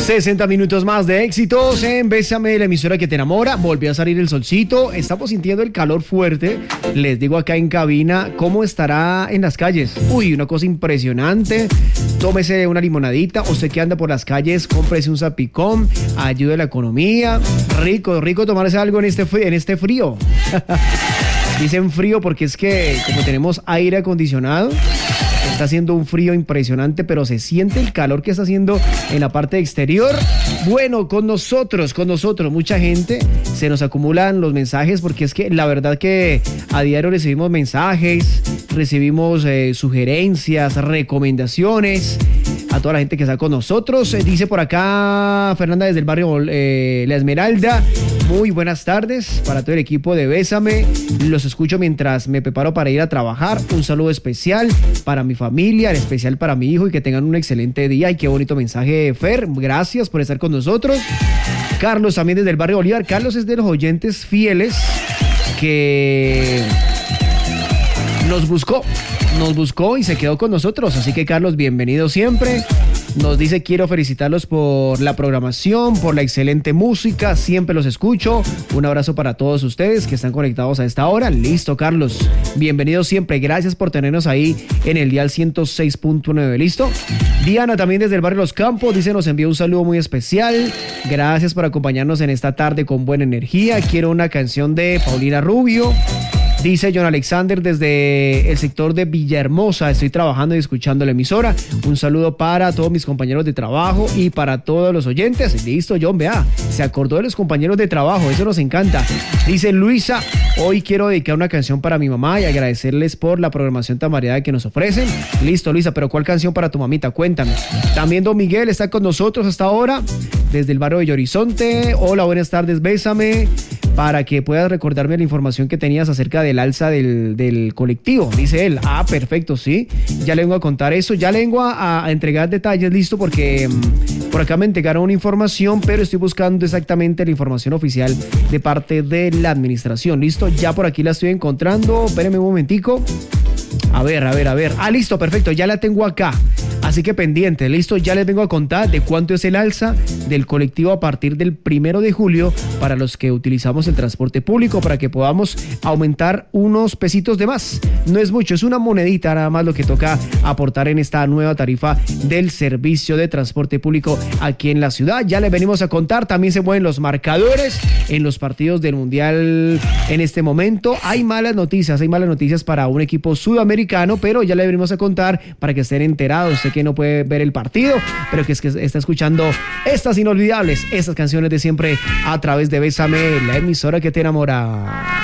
60 minutos más de éxitos en Bésame, la emisora que te enamora. Volvió a salir el solcito, estamos sintiendo el calor fuerte. Les digo acá en cabina cómo estará en las calles. Uy, una cosa impresionante. Tómese una limonadita, usted que anda por las calles, cómprese un zapicón, ayude a la economía. Rico, rico tomarse algo en este frío. Dicen frío porque es que como tenemos aire acondicionado, está haciendo un frío impresionante, pero se siente el calor que está haciendo en la parte exterior. Bueno, con nosotros, mucha gente, se nos acumulan los mensajes porque es que la verdad que a diario recibimos mensajes, recibimos sugerencias, recomendaciones. A toda la gente que está con nosotros. Dice por acá Fernanda desde el barrio La Esmeralda. Muy buenas tardes para todo el equipo de Bésame. Los escucho mientras me preparo para ir a trabajar. Un saludo especial para mi familia, en especial para mi hijo, y que tengan un excelente día. Y qué bonito mensaje, Fer. Gracias por estar con nosotros. Carlos también desde el barrio Bolívar. Carlos es de los oyentes fieles que nos buscó y se quedó con nosotros. Así que, Carlos, bienvenido siempre. Nos dice: quiero felicitarlos por la programación, por la excelente música, siempre los escucho. Un abrazo para todos ustedes que están conectados a esta hora. Listo, Carlos, bienvenido siempre, gracias por tenernos ahí en el dial 106.9, ¿listo? Diana también desde el barrio Los Campos, dice: nos envía un saludo muy especial, gracias por acompañarnos en esta tarde con buena energía. Quiero una canción de Paulina Rubio. Dice John Alexander desde el sector de Villahermosa: estoy trabajando y escuchando la emisora. Un saludo para todos mis compañeros de trabajo y para todos los oyentes. Listo, John, vea, se acordó de los compañeros de trabajo, eso nos encanta. Dice Luisa: hoy quiero dedicar una canción para mi mamá y agradecerles por la programación tan variada que nos ofrecen. Listo, Luisa, pero ¿cuál canción para tu mamita? Cuéntame. También Don Miguel está con nosotros hasta ahora, desde el barrio de Horizonte. Hola, buenas tardes, Bésame, para que puedas recordarme la información que tenías acerca del alza del colectivo, dice él. Ah, perfecto, sí, ya le vengo a contar eso, ya le vengo a entregar detalles, listo, porque por acá me entregaron una información, pero estoy buscando exactamente la información oficial de parte de la administración. Listo, ya por aquí la estoy encontrando, espérenme un momentico. A ver. Ah, listo, perfecto, ya la tengo acá. Así que pendiente, listo, ya les vengo a contar de cuánto es el alza del colectivo a partir del 1 de julio para los que utilizamos el transporte público, para que podamos aumentar unos pesitos de más. No es mucho, es una monedita nada más lo que toca aportar en esta nueva tarifa del servicio de transporte público aquí en la ciudad. Ya les venimos a contar, también se mueven los marcadores en los partidos del Mundial en este momento. Hay malas noticias para un equipo sudamericano, pero ya les venimos a contar para que estén enterados. Sé que no puede ver el partido, pero que está escuchando estas inolvidables, estas canciones de siempre a través de Bésame, la emisora que te enamora.